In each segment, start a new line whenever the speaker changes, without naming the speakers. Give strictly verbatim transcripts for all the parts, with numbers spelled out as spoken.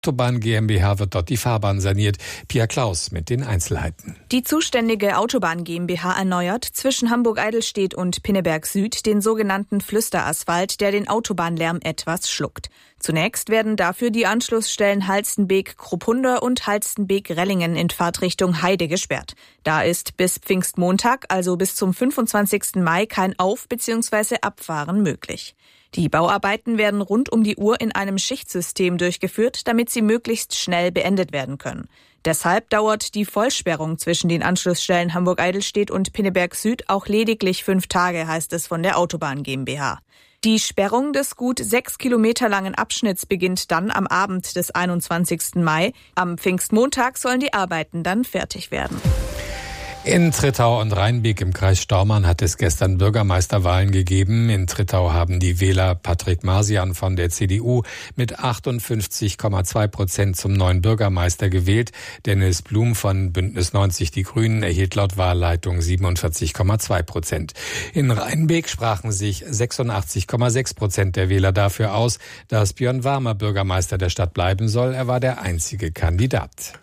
Autobahn GmbH wird dort die Fahrbahn saniert. Pia Klaus mit den Einzelheiten.
Die zuständige Autobahn GmbH erneuert zwischen Hamburg-Eidelstedt und Pinneberg Süd den sogenannten Flüsterasphalt, der den Autobahnlärm etwas schluckt. Zunächst werden dafür die Anschlussstellen Halstenbek-Krupphunder und Halstenbek-Rellingen in Fahrtrichtung Heide gesperrt. Da ist bis Pfingstmontag, also bis zum fünfundzwanzigsten Mai, kein Auf- bzw. Abfahren möglich. Die Bauarbeiten werden rund um die Uhr in einem Schichtsystem durchgeführt, damit sie möglichst schnell beendet werden können. Deshalb dauert die Vollsperrung zwischen den Anschlussstellen Hamburg-Eidelstedt und Pinneberg Süd auch lediglich fünf Tage, heißt es von der Autobahn GmbH. Die Sperrung des gut sechs Kilometer langen Abschnitts beginnt dann am Abend des einundzwanzigsten Mai. Am Pfingstmontag sollen die Arbeiten dann fertig werden.
In Trittau und Rheinbek im Kreis Stormarn hat es gestern Bürgermeisterwahlen gegeben. In Trittau haben die Wähler Patrick Marsian von der C D U mit achtundfünfzig Komma zwei Prozent zum neuen Bürgermeister gewählt. Dennis Blum von Bündnis neunzig Die Grünen erhielt laut Wahlleitung siebenundvierzig Komma zwei Prozent. In Rheinbek sprachen sich sechsundachtzig Komma sechs Prozent der Wähler dafür aus, dass Björn Warmer Bürgermeister der Stadt bleiben soll. Er war der einzige Kandidat.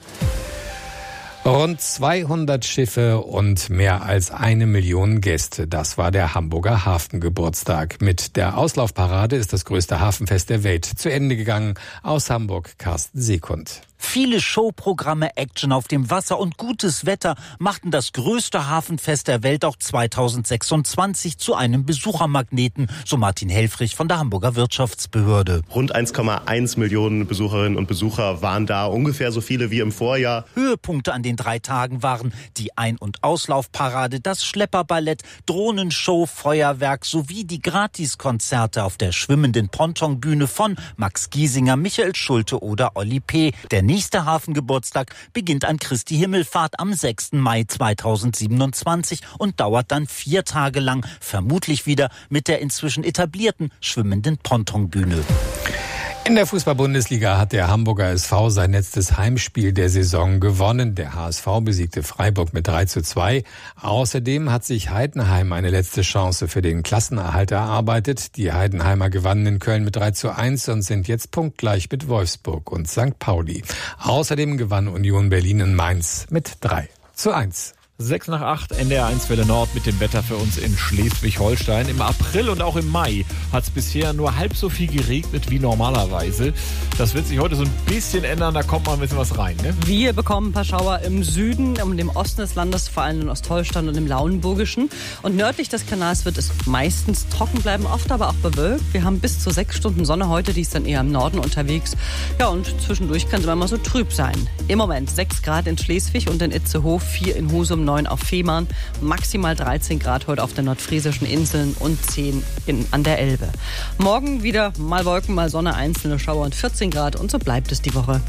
Rund zweihundert Schiffe und mehr als eine Million Gäste. Das war der Hamburger Hafengeburtstag. Mit der Auslaufparade ist das größte Hafenfest der Welt zu Ende gegangen. Aus Hamburg, Carsten Sekund.
Viele Showprogramme, Action auf dem Wasser und gutes Wetter machten das größte Hafenfest der Welt auch zweitausendsechsundzwanzig zu einem Besuchermagneten, so Martin Helfrich von der Hamburger Wirtschaftsbehörde.
Rund eins Komma eins Millionen Besucherinnen und Besucher waren da, ungefähr so viele wie im Vorjahr.
Höhepunkte an den drei Tagen waren die Ein- und Auslaufparade, das Schlepperballett, Drohnenshow, Feuerwerk sowie die Gratiskonzerte auf der schwimmenden Pontonbühne von Max Giesinger, Michael Schulte oder Olli P. Der nächste Hafengeburtstag beginnt an Christi Himmelfahrt am sechsten Mai zweitausendsiebenundzwanzig und dauert dann vier Tage lang, vermutlich wieder mit der inzwischen etablierten schwimmenden Pontonbühne.
In der Fußball-Bundesliga hat der Hamburger S V sein letztes Heimspiel der Saison gewonnen. Der H S V besiegte Freiburg mit drei zu zwei. Außerdem hat sich Heidenheim eine letzte Chance für den Klassenerhalt erarbeitet. Die Heidenheimer gewannen in Köln mit drei zu eins und sind jetzt punktgleich mit Wolfsburg und Sankt Pauli. Außerdem gewann Union Berlin in Mainz mit drei zu eins.
sechs nach acht, N D R eins Welle Nord mit dem Wetter für uns in Schleswig-Holstein. Im April und auch im Mai hat es bisher nur halb so viel geregnet wie normalerweise. Das wird sich heute so ein bisschen ändern, da kommt mal ein bisschen was rein, ne?
Wir bekommen ein paar Schauer im Süden und im Osten des Landes, vor allem in Ostholstein und im Lauenburgischen. Und nördlich des Kanals wird es meistens trocken bleiben, oft aber auch bewölkt. Wir haben bis zu sechs Stunden Sonne heute, die ist dann eher im Norden unterwegs. Ja, und zwischendurch kann es immer mal so trüb sein. Im Moment sechs Grad in Schleswig und in Itzehoe, vier in Husum, neun auf Fehmarn, maximal dreizehn Grad heute auf den nordfriesischen Inseln und zehn in, an der Elbe. Morgen wieder mal Wolken, mal Sonne, einzelne Schauer und vierzehn Grad und so bleibt es die Woche.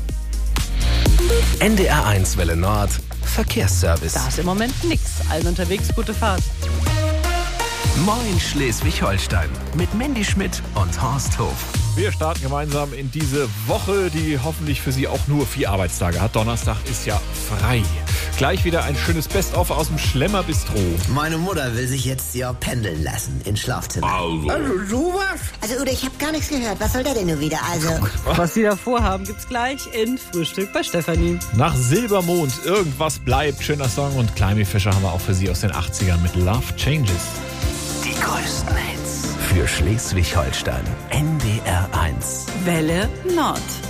N D R eins Welle Nord, Verkehrsservice.
Da ist im Moment nichts. Allen unterwegs, gute Fahrt.
Moin Schleswig-Holstein mit Mandy Schmidt und Horst Hof.
Wir starten gemeinsam in diese Woche, die hoffentlich für Sie auch nur vier Arbeitstage hat. Donnerstag ist ja frei. Gleich wieder ein schönes Best-of aus dem Schlemmer-Bistro.
Meine Mutter will sich jetzt ja pendeln lassen ins Schlafzimmer.
Also,
also sowas?
Also, Udo, ich habe gar nichts gehört. Was soll der denn nur wieder? Also,
was Sie da vorhaben, gibt's gleich in Frühstück bei Stefanie.
Nach Silbermond, irgendwas bleibt. Schöner Song und Climbing Fischer haben wir auch für Sie aus den achtzigern mit Love Changes.
Die größten Hits für Schleswig-Holstein. N D R eins.
Welle Nord.